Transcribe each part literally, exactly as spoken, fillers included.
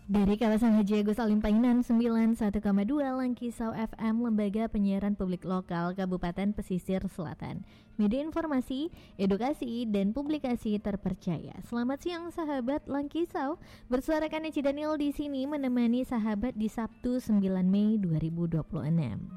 Dari kawasan Haji Agus Salim Painan sembilan puluh satu koma dua Langkisau F M, Lembaga Penyiaran Publik Lokal Kabupaten Pesisir Selatan. Media informasi, edukasi, dan publikasi terpercaya. Selamat siang sahabat Langkisau. Bersuarakan Eci Daniel di sini menemani sahabat di Sabtu sembilan Mei dua ribu dua puluh enam.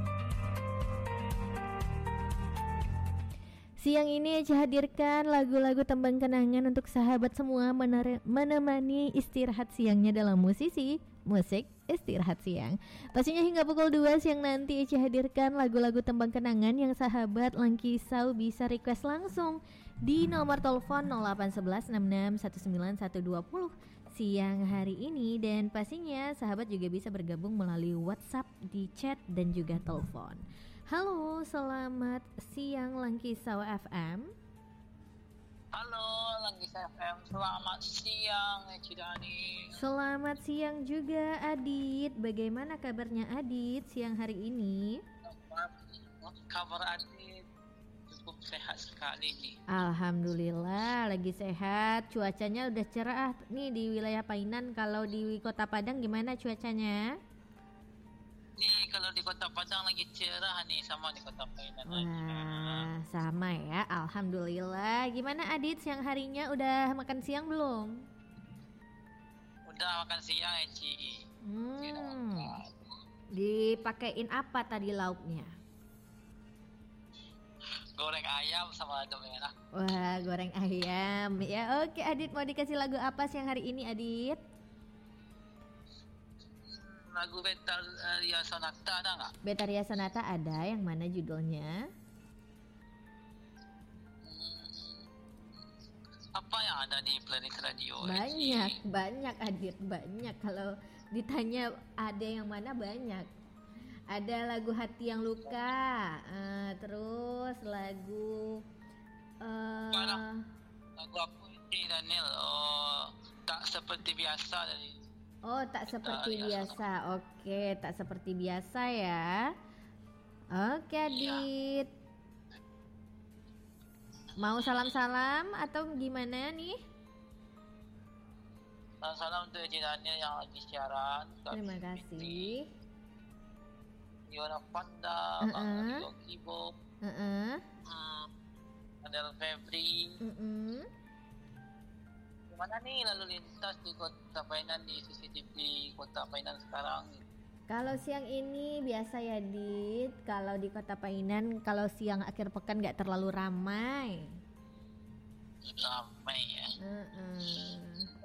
Siang ini Eci hadirkan lagu-lagu tembang kenangan untuk sahabat semua mener- menemani istirahat siangnya dalam musisi musik istirahat siang. Pastinya hingga pukul dua siang nanti Eci hadirkan lagu-lagu tembang kenangan yang sahabat Langkisau bisa request langsung di nomor telepon nol delapan satu satu enam enam satu sembilan satu dua nol siang hari ini. Dan pastinya sahabat juga bisa bergabung melalui WhatsApp, di chat, dan juga telepon. Halo, selamat siang Langkisau F M. Halo Langkisau F M, selamat siang Eci Dani. Selamat siang juga Adit. Bagaimana kabarnya Adit siang hari ini? Kabar Adit cukup sehat sekali nih. Alhamdulillah lagi sehat. Cuacanya udah cerah nih di wilayah Painan. Kalau di Kota Padang gimana cuacanya? Nih kalau di Kota Padang lagi cerah nih, sama di Kota Painan. Wah, sama ya. Alhamdulillah. Gimana Adit siang harinya udah makan siang belum? Udah makan siang Eci. Hmm. Dipakein apa tadi lauknya? Goreng ayam sama lada merah. Wah, goreng ayam. Ya oke Adit, mau dikasih lagu apa siang hari ini Adit? Lagu Betaria Sonata ada nggak? Betaria Sonata ada, yang mana judulnya? Hmm, apa yang ada di Planet Radio? Banyak, Eci? banyak Adit, banyak. Kalau ditanya ada yang mana banyak. Ada lagu Hati Yang Luka, uh, terus lagu uh, lagu apa ini Daniel? Oh, tak seperti biasa dari. Oh, tak seperti biasa. Oke, tak seperti biasa ya. Oke, Adit. Mau salam-salam atau gimana nih? Salam-salam untuk Eci Daniel yang lagi siaran. Terima kasih. Yona Panda, uh-uh. Bang Rio Kibo, uh-uh. hmm, Adel Febri. Uh-uh. Gimana nih lalu lintas di Kota Painan, di C C T V Kota Painan sekarang? Kalau siang ini biasa ya Dit. Kalau di Kota Painan, kalau siang akhir pekan gak terlalu ramai. Ramai ya. Uh-uh.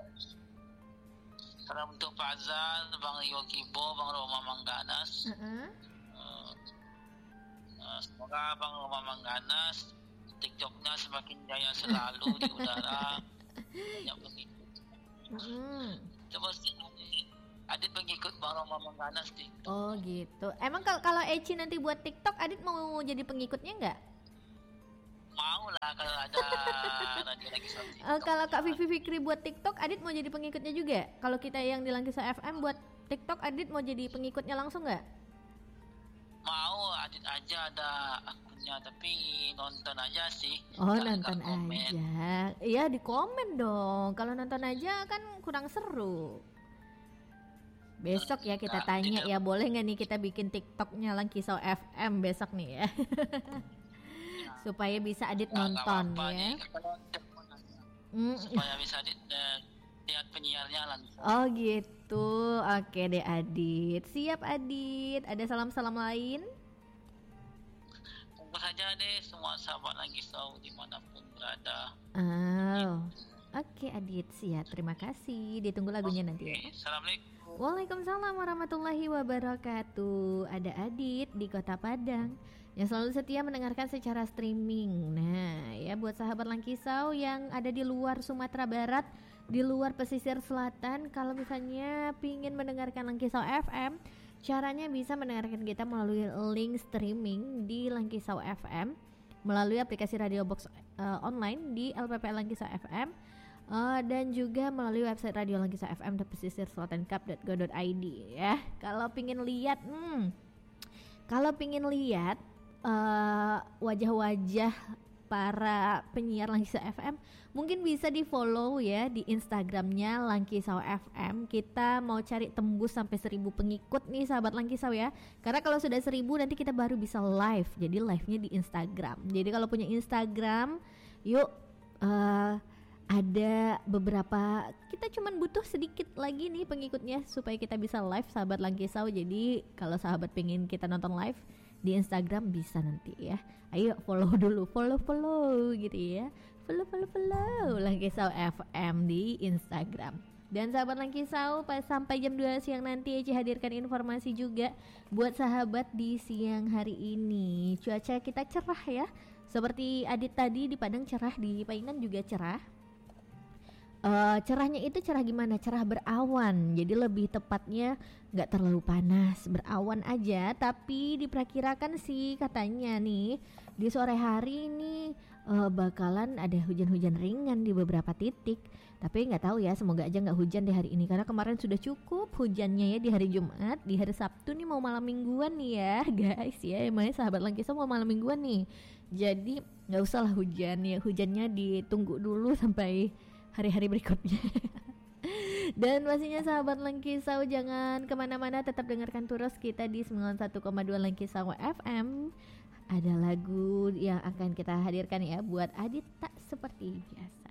Salam untuk Pak Azal, Bang Rio Kibo, Bang Roma Mangganas. Uh-uh. uh, uh, Semoga Bang Roma Mangganas TikToknya semakin jaya selalu di udara. Banyak pengikut. Hmm. Coba sih Adit pengikut Bang Roma Mangganas di. Oh gitu. Emang kalau kalau Eci nanti buat TikTok, Adit mau jadi pengikutnya nggak? Mau lah kalau ada radio lagi sama TikTok. Oh, kalau Kak Vivi Fikri buat TikTok, Adit mau jadi pengikutnya juga? Kalau kita yang di Langkisau F M buat TikTok, Adit mau jadi pengikutnya langsung nggak? Mau, Adit aja ada akunnya, tapi nonton aja sih. Oh, Jangan nonton komen. aja. Iya, di komen dong. Kalau nonton aja kan kurang seru. Besok ya kita Nah, tanya tidak. ya, boleh nggak nih kita bikin TikToknya Langkisau F M besok nih ya. Supaya bisa Adit Nah, nonton nggak apa-apa ya. nih, kalau telepon aja. Mm. Supaya bisa Adit uh, lihat penyiarnya langsung. Oh gitu. Oke deh Adit. Siap Adit. Ada salam-salam lain? Tunggu saja deh semua sahabat Langkisau dimanapun berada. Oh. Oke Adit, siap. Terima kasih. Ditunggu lagunya nanti ya. Assalamualaikum. Waalaikumsalam warahmatullahi wabarakatuh. Ada Adit di Kota Padang yang selalu setia mendengarkan secara streaming. Nah ya, buat sahabat Langkisau yang ada di luar Sumatera Barat, di luar pesisir selatan, kalau misalnya pingin mendengarkan Langkisau F M, caranya bisa mendengarkan kita melalui link streaming di Langkisau F M, melalui aplikasi Radio Box uh, online di L P P Langkisau F M, uh, dan juga melalui website Radio Langkisau F M pesisir selatan kap dot go dot i d ya. Kalau pingin lihat, hmm, kalau pingin lihat uh, wajah-wajah para penyiar Langkisau F M, mungkin bisa di follow ya di Instagramnya Langkisau F M. Kita mau cari tembus sampai seribu pengikut nih sahabat Langkisau ya. Karena kalau sudah seribu nanti kita baru bisa live. Jadi live-nya di Instagram. Jadi kalau punya Instagram, yuk uh, ada beberapa, kita cuman butuh sedikit lagi nih pengikutnya supaya kita bisa live sahabat Langkisau. Jadi kalau sahabat pengen kita nonton live di Instagram bisa nanti ya. Ayo follow dulu, follow follow gitu ya. Follow follow follow Langkisau F M di Instagram. Dan sahabat Langkisau, pas sampai jam dua siang nanti Eci hadirkan informasi juga buat sahabat di siang hari ini. Cuaca kita cerah ya. Seperti Adit tadi di Padang cerah, di Paingan juga cerah. Uh, cerahnya itu cerah gimana? Cerah berawan, jadi lebih tepatnya nggak terlalu panas, berawan aja. Tapi diperkirakan sih katanya nih di sore hari ini uh, bakalan ada hujan-hujan ringan di beberapa titik. Tapi nggak tahu ya, semoga aja nggak hujan di hari ini karena kemarin sudah cukup hujannya ya di hari Jumat. Di hari Sabtu nih mau malam mingguan nih ya guys ya, emangnya sahabat Langkisau mau malam mingguan nih. Jadi nggak usah lah hujan ya, hujannya ditunggu dulu sampai hari-hari berikutnya. Dan pastinya sahabat Langkisau jangan kemana-mana, tetap dengarkan terus kita di sembilan puluh satu koma dua Langkisau F M. Ada lagu yang akan kita hadirkan ya buat Adit tak seperti biasa.